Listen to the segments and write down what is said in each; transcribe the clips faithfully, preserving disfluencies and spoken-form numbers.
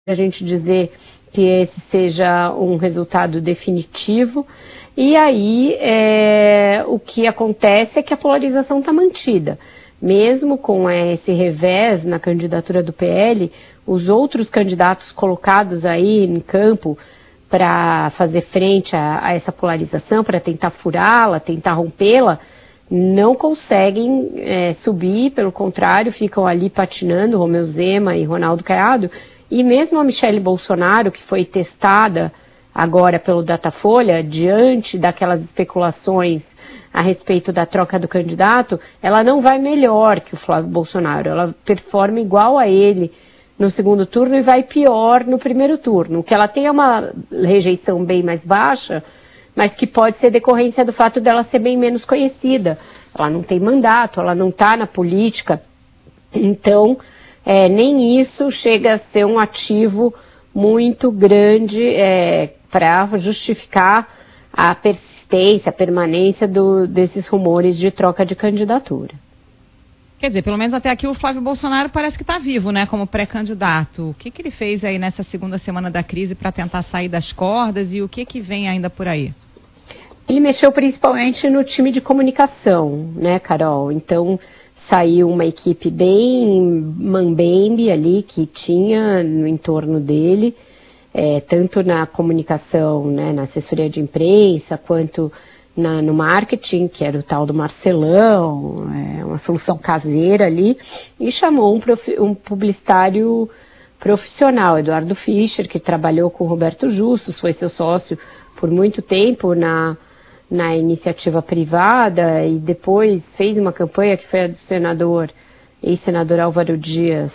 a gente dizer que esse seja um resultado definitivo. E aí, é, o que acontece é que a polarização está mantida. Mesmo com esse revés na candidatura do P L, os outros candidatos colocados aí em campo para fazer frente a, a essa polarização, para tentar furá-la, tentar rompê-la, não conseguem é, subir, pelo contrário, ficam ali patinando, Romeu Zema e Ronaldo Caiado. E mesmo a Michelle Bolsonaro, que foi testada agora pelo Datafolha, diante daquelas especulações a respeito da troca do candidato, ela não vai melhor que o Flávio Bolsonaro, ela performa igual a ele no segundo turno e vai pior no primeiro turno. O que ela tem é uma rejeição bem mais baixa, mas que pode ser decorrência do fato dela ser bem menos conhecida. Ela não tem mandato, ela não está na política, então é, nem isso chega a ser um ativo muito grande é, para justificar a persistência, a permanência do, desses rumores de troca de candidatura. Quer dizer, pelo menos até aqui o Flávio Bolsonaro parece que está vivo, né, como pré-candidato. O que, que ele fez aí nessa segunda semana da crise para tentar sair das cordas e o que, que vem ainda por aí? Ele mexeu principalmente no time de comunicação, né, Carol? Então, saiu uma equipe bem mambembe ali que tinha no entorno dele, é, tanto na comunicação, né, na assessoria de imprensa, quanto na, no marketing, que era o tal do Marcelão, é, uma solução caseira ali, e chamou um, profi, um publicitário profissional, Eduardo Fischer, que trabalhou com o Roberto Justus, foi seu sócio por muito tempo na, na iniciativa privada, e depois fez uma campanha que foi a do senador, ex-senador Álvaro Dias,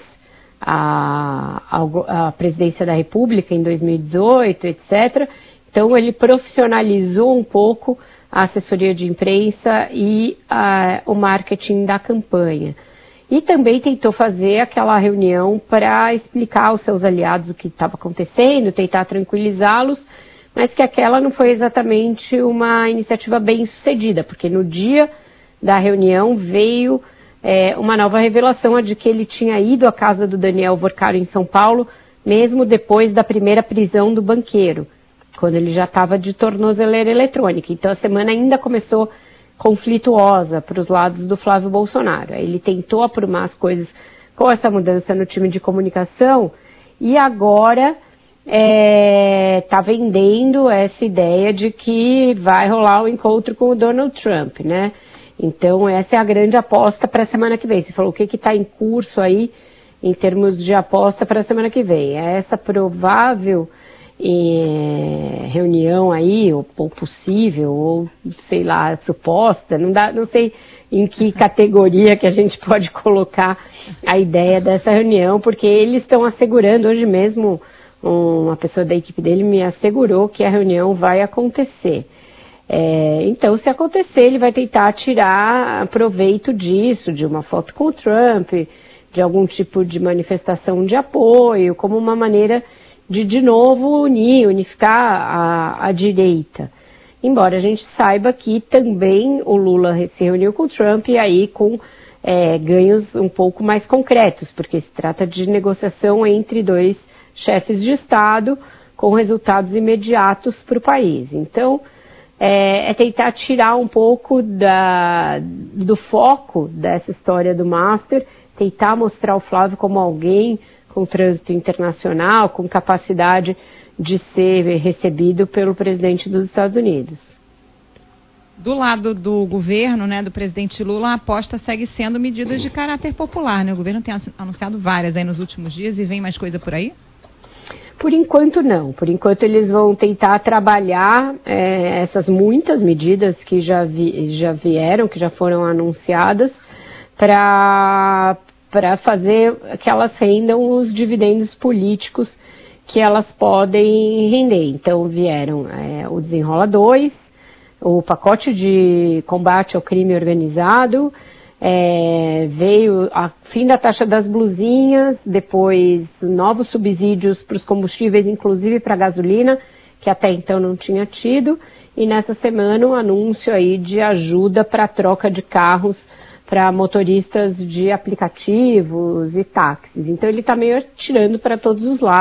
a, a, a presidência da República em dois mil e dezoito, etcétera. Então ele profissionalizou um pouco a assessoria de imprensa e a, o marketing da campanha. E também tentou fazer aquela reunião para explicar aos seus aliados o que estava acontecendo, tentar tranquilizá-los, mas que aquela não foi exatamente uma iniciativa bem sucedida, porque no dia da reunião veio é, uma nova revelação, a de que ele tinha ido à casa do Daniel Vorcaro em São Paulo, mesmo depois da primeira prisão do banqueiro, quando ele já estava de tornozeleira eletrônica. Então a semana ainda começou conflituosa para os lados do Flávio Bolsonaro. Ele tentou aprumar as coisas com essa mudança no time de comunicação e agora está é, vendendo essa ideia de que vai rolar um encontro com o Donald Trump, né? Então essa é a grande aposta para a semana que vem. Você falou o que está em curso aí em termos de aposta para a semana que vem. É essa provável é, reunião aí, ou, ou possível, ou sei lá, suposta, não, dá, não sei em que categoria que a gente pode colocar a ideia dessa reunião, porque eles estão assegurando, hoje mesmo uma pessoa da equipe dele me assegurou que a reunião vai acontecer. É, então, se acontecer, ele vai tentar tirar proveito disso, de uma foto com o Trump, de algum tipo de manifestação de apoio, como uma maneira de, de novo, unir, unificar a, a direita. Embora a gente saiba que também o Lula se reuniu com o Trump e aí com é, ganhos um pouco mais concretos, porque se trata de negociação entre dois chefes de Estado com resultados imediatos para o país. Então, é, é tentar tirar um pouco da, do foco dessa história do Master, tentar mostrar o Flávio como alguém com trânsito internacional, com capacidade de ser recebido pelo presidente dos Estados Unidos. Do lado do governo, né, do presidente Lula, a aposta segue sendo medidas de caráter popular, né? O governo tem anunciado várias aí nos últimos dias e vem mais coisa por aí? Por enquanto não, por enquanto eles vão tentar trabalhar é, essas muitas medidas que já, vi, já vieram, que já foram anunciadas, para para fazer que elas rendam os dividendos políticos que elas podem render. Então vieram é, o Desenrola dois, o pacote de combate ao crime organizado, É, veio a fim da taxa das blusinhas, depois novos subsídios para os combustíveis, inclusive para a gasolina, que até então não tinha tido, e nessa semana um anúncio aí de ajuda para a troca de carros para motoristas de aplicativos e táxis. Então ele está meio atirando para todos os lados.